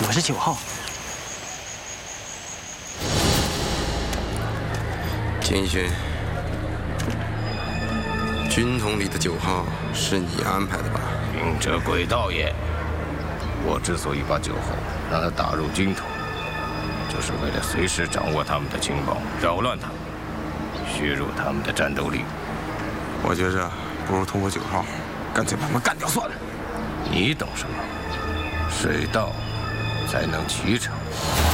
我是9号。 金勋，军统里的9号是你安排的吧？ 明哲鬼道也。我之所以把9号让他打入军统，就是为了随时掌握他们的情报，扰乱他们，削弱他们的战斗力。 我觉着不如通过9号，干脆把他们干掉算了。 你懂什么？水到才能渠成。